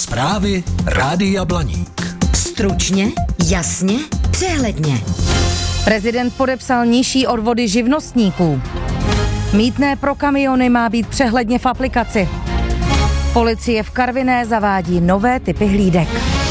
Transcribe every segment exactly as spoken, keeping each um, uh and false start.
Zprávy Rádia Blaník. Stručně, jasně, přehledně. Prezident podepsal nižší odvody živnostníků. Mýtné pro kamiony má být přehledně v aplikaci. Policie v Karviné zavádí nové typy hlídek.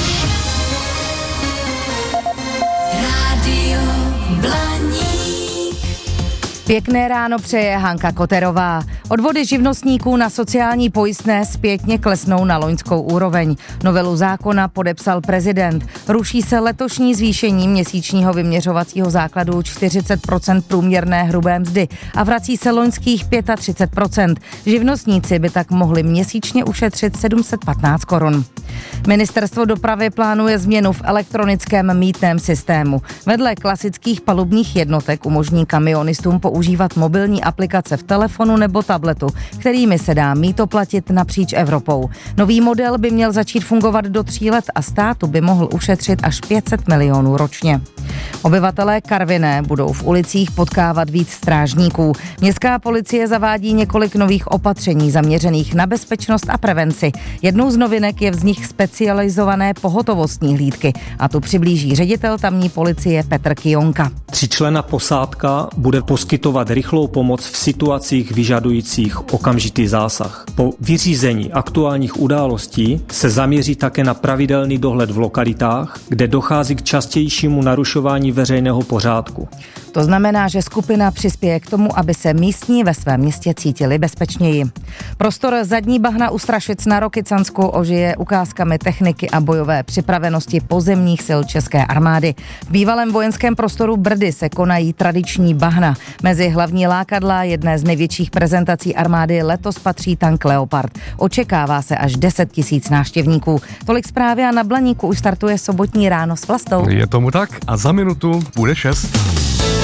Rádio Blaník. Pěkné ráno přeje Hanka Koterová. Odvody živnostníků na sociální pojistné zpětně klesnou na loňskou úroveň. Novelu zákona podepsal prezident. Ruší se letošní zvýšení měsíčního vyměřovacího základu čtyřicet procent průměrné hrubé mzdy a vrací se loňských třicet pět procent. Živnostníci by tak mohli měsíčně ušetřit sedm set patnáct korun. Ministerstvo dopravy plánuje změnu v elektronickém mýtném systému. Vedle klasických palubních jednotek umožní kamionistům používat mobilní aplikace v telefonu nebo tabletu, kterými se dá mýto platit napříč Evropou. Nový model by měl začít fungovat do tří let a státu by mohl ušetřit až pět set milionů ročně. Obyvatelé Karviné budou v ulicích potkávat víc strážníků. Městská policie zavádí několik nových opatření zaměřených na bezpečnost a prevenci. Jednou z novinek je vznik specializované pohotovostní hlídky a tu přiblíží ředitel tamní policie Petr Kyonka. Tříčlenná posádka bude poskytovat rychlou pomoc v situacích vyžadujících okamžitý zásah. Po vyřízení aktuálních událostí se zaměří také na pravidelný dohled v lokalitách, kde dochází k častějšímu narušování veřejného pořádku. To znamená, že skupina přispěje k tomu, aby se místní ve svém městě cítili bezpečněji. Prostor zadní bahna u Strašic na Rokycansku ožije ukázkami techniky a bojové připravenosti pozemních sil České armády. V bývalém vojenském prostoru Brdy se konají tradiční bahna. Mezi hlavní lákadla jedné z největších prezentací armády letos patří tank Leopard. Očekává se až deset tisíc návštěvníků. Tolik zprávy a na Blaníku už startuje sobotní ráno s Vlastou. Je tomu tak a za minutu bude šest.